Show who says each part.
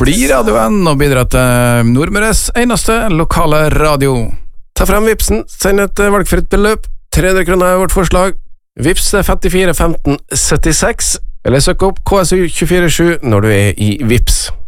Speaker 1: Bli radioen og bidra til Nordmøres eneste lokale radio.
Speaker 2: Ta frem Vipsen, send et valgfritt beløp. 300 kroner vårt forslag. Vips 54 15 76, eller søk opp KSU 247 når du i Vips.